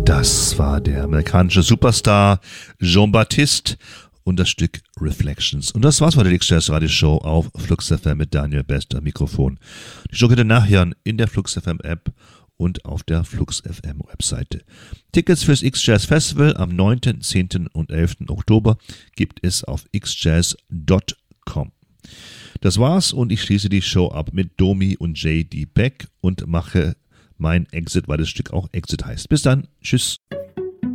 Das war der amerikanische Superstar Jean-Baptiste und das Stück Reflections. Und das war's bei der X-Jazz Radio Show auf Flux FM mit Daniel Best am Mikrofon. Die Show könnt ihr nachhören in der Flux FM App und auf der Flux FM Webseite. Tickets fürs X-Jazz Festival am 9., 10. und 11. Oktober gibt es auf xjazz.com. Das war's und ich schließe die Show ab mit Domi und J.D. Beck und mache mein Exit, weil das Stück auch Exit heißt. Bis dann. Tschüss.